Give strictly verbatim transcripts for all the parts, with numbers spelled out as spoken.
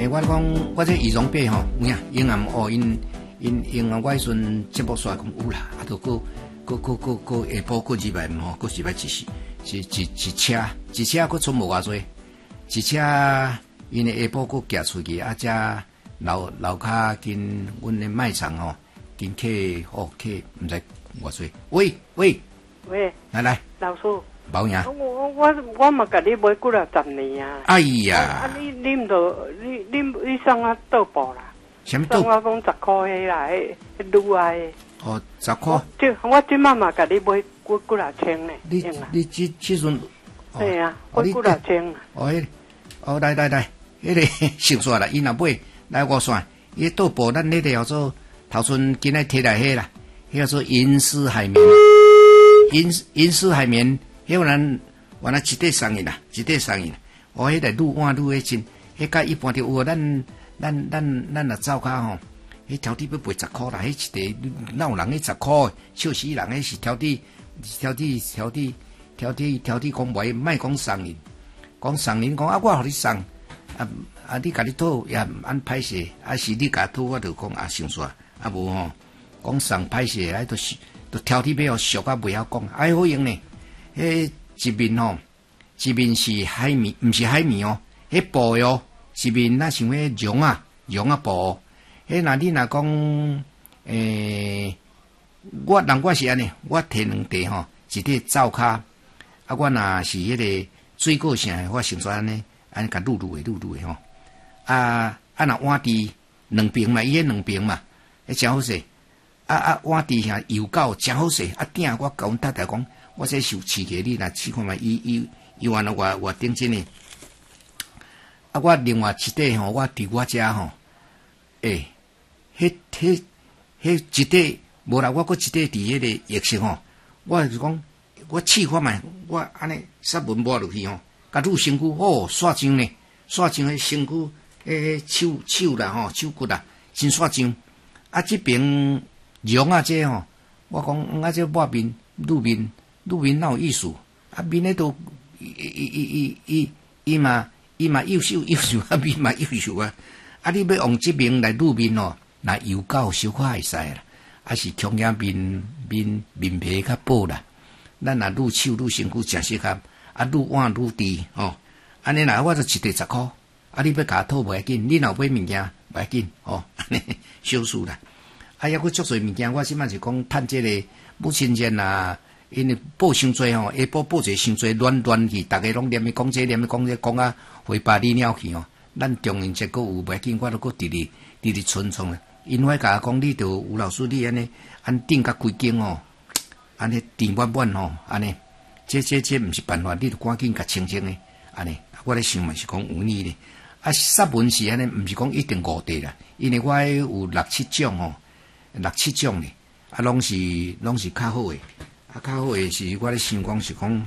诶，我讲我这羽绒被吼，有影因暗哦，因因因啊，我迄阵节目煞讲有啦，啊，都过过过过过下晡过入来吼，过入来一时，一一一车一车过剩无偌济，一车因诶下晡过寄出去，啊，遮楼楼骹跟阮诶卖场吼，跟客哦客毋知偌济，喂喂喂， 来来， 老师。 保养。 我我我嘛甲你买几若十年啊！ 哎呀！ 啊你你毋着你你你送我倒步啦？ 什么倒？ 送我讲十箍迄啦，迄迄女啊迄。 哦，十箍。 即我即马嘛甲你买几几若千呢？ 你你即即阵？ 对啊，几几若千啊？ 哦，迄哦来来来，迄个熟煞啦，伊若买来我算，伊倒步咱迄个叫做头阵今仔摕来迄啦，迄叫做银丝海绵，银银丝海绵。迄个人原来一块送伊啦，一块送伊啦。哦，迄个愈换愈迄真，迄甲一般着有咱咱咱咱若走骹吼，迄条底要卖十箍啦，迄一个哪有人迄十箍？笑死人！迄是条底条底条底条底条底讲卖，卖讲送伊，讲送伊讲啊，我互你送啊啊！你家己讨也按歹势，啊是你家讨，我着讲啊成煞啊无吼，讲送歹势，啊都是都条底要俗啊，袂晓讲，哎好用呢。迄一面吼，一面是海绵，毋是海绵哦。迄布哦，一面那像迄绒啊，绒啊布。迄若你若讲，诶，我人我是安尼，我摕两块吼，一块灶骹，啊，我若是迄个水果性，我成全安尼，安尼甲撸撸诶，撸撸诶吼。啊啊，若碗底两边嘛，伊迄两边嘛，迄真好势。啊啊，碗底遐油膏真好势，啊顶我甲阮太太讲。我这受刺激，你若试看觅，伊伊伊原来我我顶真诶，啊，我另外一块吼，我伫我遮吼，诶、欸，迄迄迄一块无啦，我搁一块伫迄个液色吼，我是讲我试看觅，我安尼煞文抹落去吼，甲愈身躯哦，煞上呢，煞上迄身躯迄手手啦吼，手骨啦，真煞上。啊，即边绒啊，这吼，我讲啊，这抹面乳面。愈面哪有意思？啊，面咧都伊伊伊伊伊嘛伊嘛优秀优秀啊，面嘛优秀啊。啊，你要用即面来愈面哦，那油膏小可会使啦。啊，是强硬面面面皮较薄啦。咱若愈手愈身躯诚适合，啊，愈碗愈低哦。安尼若我就一块十箍，啊，你要甲我讨无要紧，你若买物件无要紧哦，安尼小事啦。啊，抑佫足侪物件，我即摆是讲趁即个母亲节啊。因为报伤多吼，下晡报者伤多，乱乱去，逐个拢连咪讲这，连咪讲这，讲啊回巴里鸟去哦。咱中元节佫有袂紧，我都佫直直直直村创咧。因为甲我讲，你着吴老师，你安尼安定甲规间哦，安尼甜满满吼，安尼，这这这毋是办法，你着赶紧甲清清诶，安尼。我咧想嘛是讲有呢咧，啊，煞文是安尼，毋是讲一定五块啦，因为我有六七种吼，六七种咧，啊，拢是拢是较好诶。啊，较好诶是，我咧想讲是讲，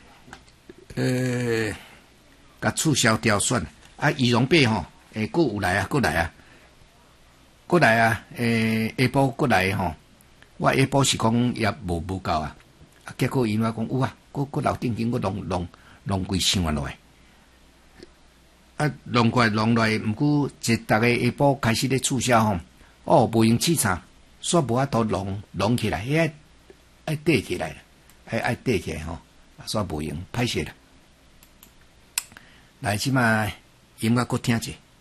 呃，甲促销掉算啊，羽绒被吼，诶，过有来啊，过来啊，过来啊，诶，下晡过来吼，我下晡是讲也无无够啊，啊，结果因为讲有啊，过过楼顶间，我弄弄弄规箱落来，啊，弄过来弄落来，毋过一逐个下晡开始咧促销吼，哦，无用市场，煞无法度弄弄起来，遐。爱缀起来，爱爱缀起来吼，煞无用，歹势啦。来，即摆音乐搁听者。